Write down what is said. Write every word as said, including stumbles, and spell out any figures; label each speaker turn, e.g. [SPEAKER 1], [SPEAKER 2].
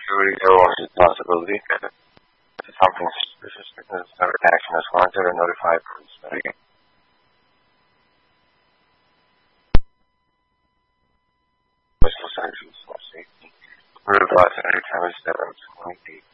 [SPEAKER 1] Jury owns responsibility. If something suspicious because no action is warranted or notify police. Postal services for safety. We're about to enter time is seven twenty-eight.